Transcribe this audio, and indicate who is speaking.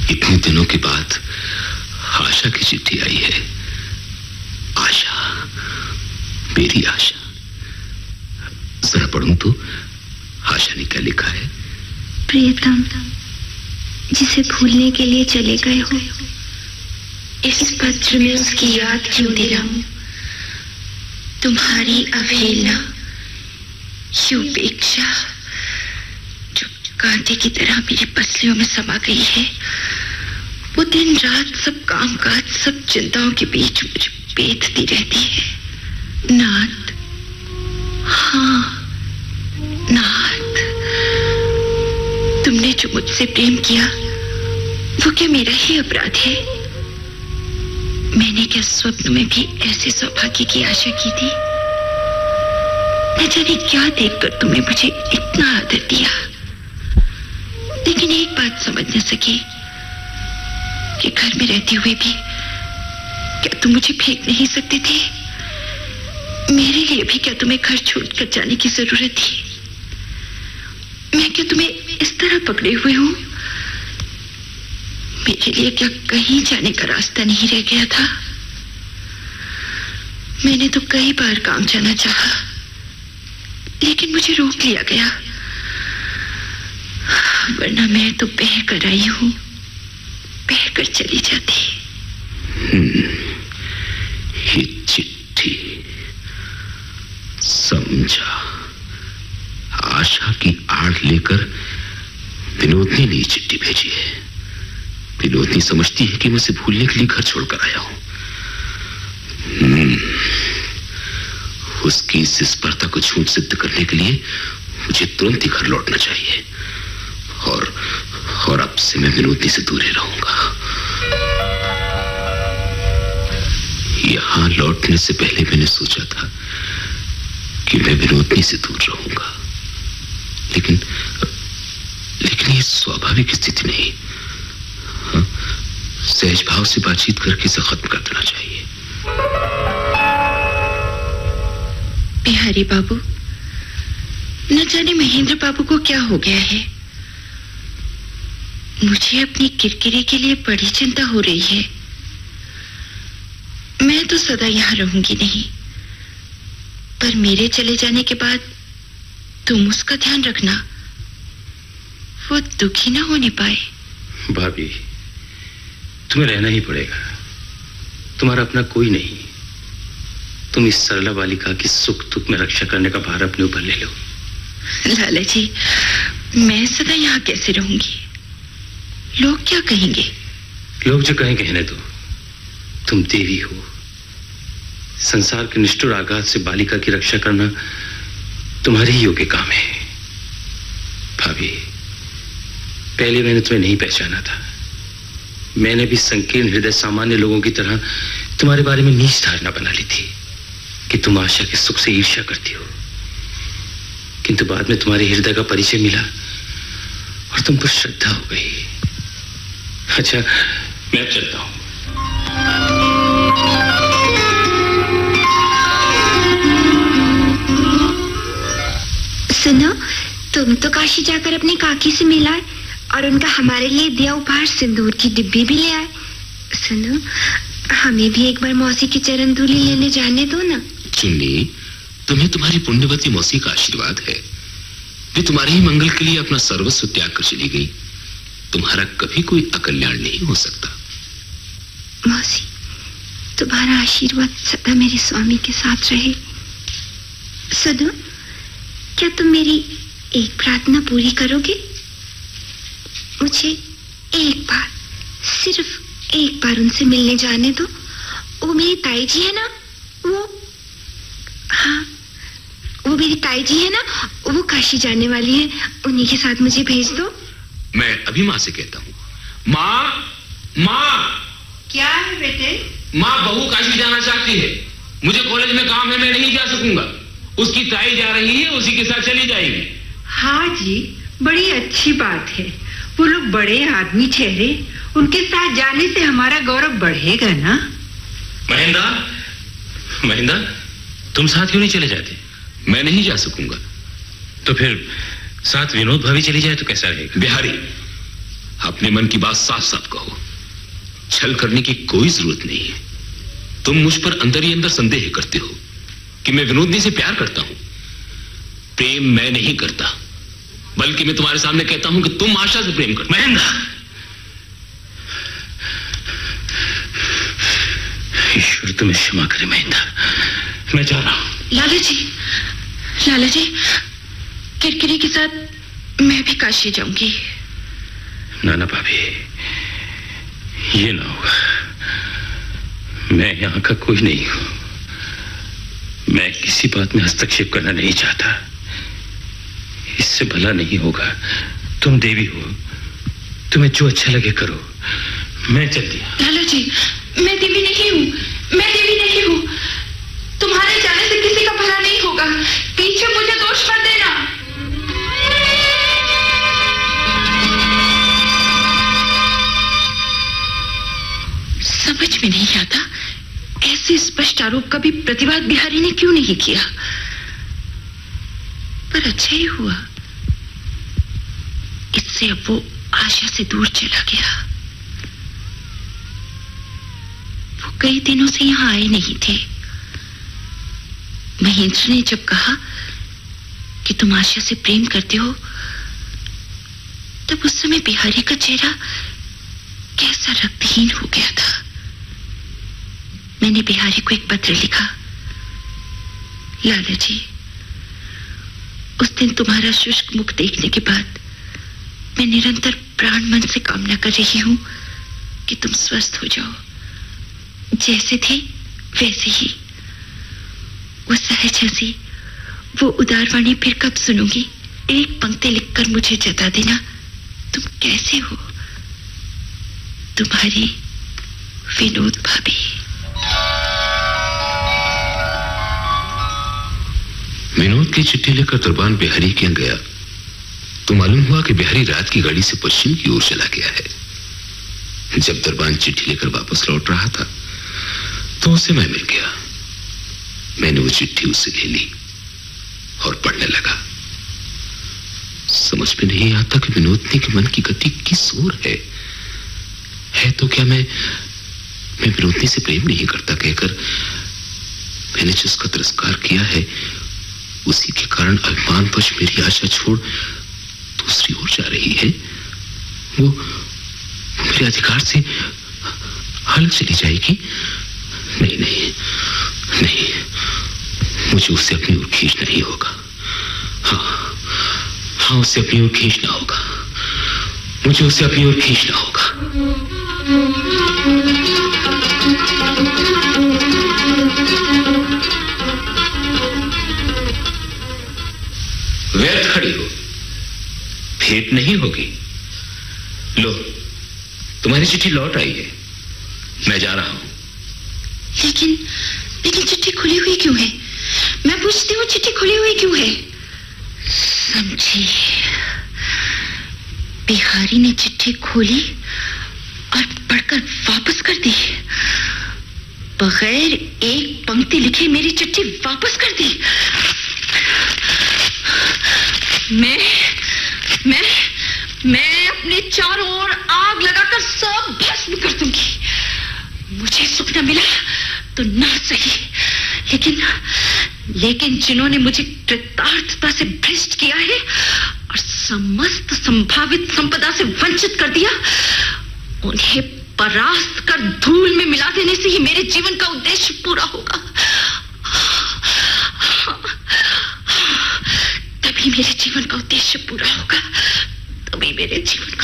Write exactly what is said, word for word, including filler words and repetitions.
Speaker 1: इतने दिनों के बाद आशा की चिट्ठी आई है। आशा, मेरी आशा। जरा पढ़ूं तो आशा ने क्या लिखा है।
Speaker 2: प्रियतम, जिसे भूलने के लिए चले गए हो, इस पत्र में उसकी याद क्यों दिलाऊं। तुम्हारी अवहेलना, उपेक्षा जो कांटे की तरह मेरी पसलियों में समा गई है, वो दिन रात सब कामकाज, सब चिंताओं के बीच मुझे बेधती रहती है। नाथ, हाँ नाथ, तुमने जो मुझसे प्रेम किया वो क्या मेरा ही अपराध है? मैंने क्या स्वप्न में भी ऐसे सौभाग्य की आशा की थी? न जाने क्या देखकर तुमने मुझे इतना आदर दिया, लेकिन एक बात समझ न सकी कि घर में रहते हुए भी क्या तुम मुझे फेंक नहीं सकते थे? मेरे लिए भी क्या तुम्हें घर छोड़कर जाने की जरूरत थी? मैं क्या तुम्हें इस तरह पकड़े हुए हूं? मेरे लिए क्या कहीं जाने का रास्ता नहीं रह गया था? मैंने तो कई बार काम जाना चाहा, लेकिन मुझे रोक लिया गया, वरना मैं तो बह कर आई हूं, बह कर चली जाती।
Speaker 1: ये चिट्ठी, समझा। आशा की आड़ लेकर विनोदनी ने चिट्ठी भेजी है। विनोदनी समझती है कि मैं उसे भूलने के लिए घर छोड़कर आया हूं। उसकी इस स्पर्धा को झूठ सिद्ध करने के लिए मुझे तुरंत ही घर लौटना चाहिए, और और अब से मैं विनोदनी से दूर ही रहूंगा। यहां लौटने से पहले मैंने सोचा था कि मैं विनोदनी से दूर रहूंगा, लेकिन लेकिन ये स्वाभाविक स्थिति नहीं। हाँ, सहज भाव से बातचीत करके इसे खत्म कर देना चाहिए।
Speaker 2: बिहारी बाबू, न जाने महेंद्र बाबू को क्या हो गया है। मुझे अपनी किरकिरे के लिए बड़ी चिंता हो रही है। मैं तो सदा यहां रहूंगी नहीं, पर मेरे चले जाने के बाद तुम उसका ध्यान रखना, वो दुखी ना होने पाए।
Speaker 3: भाभी, तुम्हें रहना ही पड़ेगा। तुम्हारा अपना कोई नहीं। तुम इस सरला बालिका की सुख दुख में रक्षा करने का भार अपने ऊपर ले लो।
Speaker 2: लाला जी, मैं सदा यहाँ कैसे रहूंगी? लोग क्या कहेंगे?
Speaker 3: लोग जो कहें कहने दो। तुम देवी हो। संसार के निष्ठुर आघात से बालिका की रक्षा करना तुम्हारे ही योग्य काम है। भाभी, पहले मैंने तुम्हें नहीं पहचाना था। मैंने भी संकीर्ण हृदय सामान्य लोगों की तरह तुम्हारे बारे में नीच धारणा बना ली थी कि तुम आशा के सुख से ईर्ष्या करती हो, किंतु बाद में तुम्हारे हृदय का परिचय मिला और तुम पर श्रद्धा हो गई। अच्छा, मैं चलता हूं।
Speaker 2: सुनो, तुम तो काशी जाकर अपनी काकी से मिलाए और उनका हमारे लिए दिया उपहार सिंदूर की डिब्बी भी ले आए। सुनो, हमें भी एक बार मौसी की चरण धूली लेने जाने दो ना।
Speaker 1: चुन्नी, तुम्हें तुम्हारी पुण्यवती मौसी का आशीर्वाद है। वे तुम्हारे ही मंगल के लिए अपना सर्वस्व त्याग कर चली गई। तुम्हारा कभी कोई अकल्याण नहीं हो सकता।
Speaker 2: मौसी, तुम्हारा आशीर्वाद सदा मेरे स्वामी के साथ रहे। सुनो, क्या तुम मेरी एक प्रार्थना पूरी करोगे? मुझे एक बार, सिर्फ एक बार उनसे मिलने जाने दो। वो मेरी ताई जी है ना, वो हाँ वो मेरी ताई जी है ना, वो काशी जाने वाली है। उन्हीं के साथ मुझे भेज दो।
Speaker 1: मैं अभी माँ से कहता हूँ। माँ, माँ।
Speaker 4: क्या है बेटे?
Speaker 1: माँ, बहू काशी जाना चाहती है। मुझे कॉलेज में काम है, मैं नहीं जा सकूंगा। उसकी ताई जा रही है, उसी के साथ चली जाएगी।
Speaker 4: हाँ जी, बड़ी अच्छी बात है। वो लोग बड़े आदमी ठहरे, उनके साथ जाने से हमारा गौरव बढ़ेगा ना।
Speaker 3: महेंद्र, महेंद्र, तुम साथ क्यों नहीं चले जाते?
Speaker 1: मैं नहीं जा सकूंगा।
Speaker 3: तो फिर साथ विनोद भाभी चली जाए तो कैसा रहेगा?
Speaker 1: बिहारी, अपने मन की बात साफ साफ कहो। छल करने की कोई जरूरत नहीं है। तुम मुझ पर अंदर ही अंदर संदेह करते हो कि मैं विनोदनी से प्यार करता हूं। प्रेम मैं नहीं करता, बल्कि मैं तुम्हारे सामने कहता हूं कि तुम आशा से प्रेम करते।
Speaker 3: महेंद्र, ईश्वर तुम्हें क्षमा करे महेंद्र, मैं जा रहा हूं।
Speaker 2: लाला जी, लाला जी, किरकिरी के साथ मैं भी काशी जाऊंगी।
Speaker 3: नाना भाभी, ये ना होगा। मैं यहां का कोई नहीं हूं। मैं किसी बात में हस्तक्षेप करना नहीं चाहता। इससे भला नहीं होगा। तुम देवी हो, तुम्हें जो अच्छा लगे करो। मैं चल दिया।
Speaker 2: लाला जी, मैं देवी नहीं हूं, मैं देवी नहीं हूं। तुम्हारे जाने से किसी का भला नहीं होगा। पीछे मुझे दोष मत देना। समझ में नहीं आता, ऐसे स्पष्ट आरोप का भी प्रतिवाद बिहारी ने क्यों नहीं किया। पर अच्छा ही हुआ, इससे अब वो आशा से दूर चला गया। वो कई दिनों से यहां आए नहीं थे। महेंद्र ने जब कहा कि तुम आशा से प्रेम करते हो, तब उस समय बिहारी का चेहरा कैसा रक्तहीन हो गया था। मैंने बिहारी को एक पत्र लिखा। लाला जी, उस दिन तुम्हारा शुष्क मुख देखने के बाद मैं निरंतर प्राण मन से कामना कर रही हूं कि तुम स्वस्थ हो जाओ। जैसे थे वैसे ही। वो सहज हंसी, वो उदार वाणी फिर कब सुनूंगी? एक पंक्ति लिखकर मुझे जता देना तुम कैसे हो। तुम्हारी विनोद भाभी।
Speaker 1: विनोद की चिट्ठी लेकर दरबान बिहारी के यहाँ गया तो मालूम हुआ कि बिहारी रात की गाड़ी से पश्चिम की ओर चला गया है। जब दरबान चिट्ठी लेकर वापस लौट रहा था तो उसे मैं मिल गया। मैंने वो चिट्ठी उससे ले ली और पढ़ने लगा। समझ में नहीं आता कि विनोदनी के मन की गति किस ओर है। है तो क्या मैं मैं विनोदनी से प्रेम नहीं करता कहकर मैंने जिसका तिरस्कार किया है, उसी के कारण अभिमानवश मेरी आशा छोड़ दूसरी ओर जा रही है। वो, वो मेरे अधिकार से अलग चली जाएगी। नहीं नहीं नहीं, मुझे उससे अपनी ओर खींचना ही होगा। हाँ हाँ, उससे अपनी ओर खींचना होगा। मुझे उससे अपनी ओर खींचना होगा। व्यर्थ खड़ी हो, भेंट नहीं होगी। लो, तुम्हारी चिट्ठी लौट आई है। मैं जा रहा हूं।
Speaker 2: लेकिन लेकिन चिट्ठी खुली हुई क्यों है? मैं पूछती हूँ, चिट्ठी खुली हुई क्यों है? समझी, बिहारी ने चिट्ठी खोली और पढ़कर वापस कर दी। बगैर एक पंक्ति लिखे मेरी चिट्ठी वापस कर दी। मैं मैं मैं अपने चारों ओर आग लगाकर सब भस्म कर दूंगी। मुझे सुख न मिला तो ना सही, लेकिन लेकिन जिन्होंने मुझे कृतार्थता से भ्रष्ट किया है और समस्त संभावित संपदा से वंचित कर दिया, उन्हें परास्त कर धूल में मिला देने से ही मेरे जीवन का उद्देश्य पूरा होगा। तभी मेरे जीवन का उद्देश्य पूरा होगा। तभी मेरे जीवन का